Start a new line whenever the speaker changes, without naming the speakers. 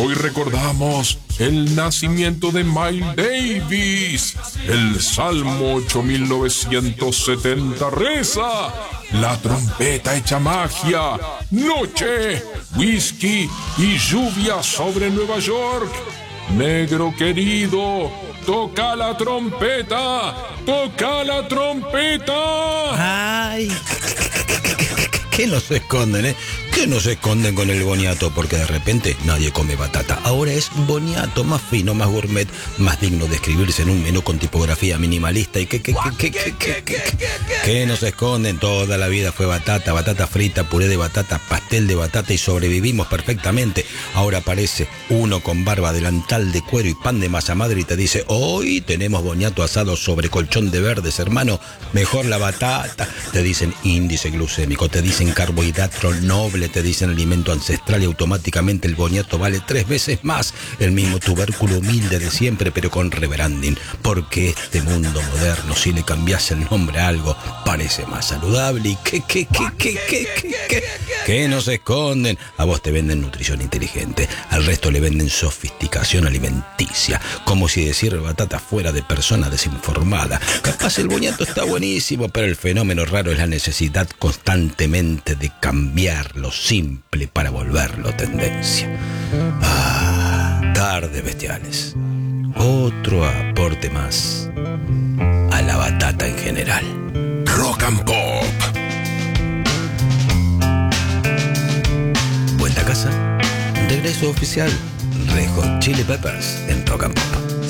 Hoy recordamos el nacimiento de Miles Davis. El Salmo 8970 reza: la trompeta hecha magia, noche, whisky y lluvia sobre Nueva York. Negro querido, toca la trompeta, toca la trompeta.
Ay, ¿qué nos esconden, eh? ¿Qué nos esconden con el boniato? Porque de repente nadie come batata. Ahora es boniato, más fino, más gourmet, más digno de escribirse en un menú con tipografía minimalista. ¿Y qué nos esconden? Toda la vida fue batata, batata frita, puré de batata, pastel de batata y sobrevivimos perfectamente. Ahora aparece uno con barba, delantal de cuero y pan de masa madre y te dice: hoy tenemos boniato asado sobre colchón de verdes, hermano. Mejor la batata. Te dicen índice glucémico, te dicen carbohidrato noble, te dicen alimento ancestral y automáticamente el boniato vale 3 veces más. El mismo tubérculo humilde de siempre, pero con rebranding. Porque este mundo moderno, si le cambias el nombre a algo, parece más saludable. ¿Y qué nos esconden? A vos te venden nutrición inteligente, al resto le venden sofisticación alimenticia, como si decir batata fuera de persona desinformada. Capaz el boniato está buenísimo, pero el fenómeno raro es la necesidad constantemente de cambiar lo simple para volverlo tendencia. Tardes bestiales. Otro aporte más a la batata en general.
Rock and Pop.
Vuelta a casa. Regreso oficial. Red Hot Chili Peppers en Rock and Pop.